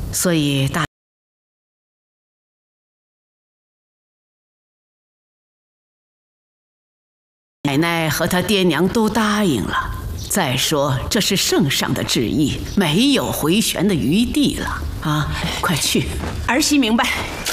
所以大奶奶和他爹娘都答应了。再说，这是圣上的旨意，没有回旋的余地了啊！快去。 儿媳明白。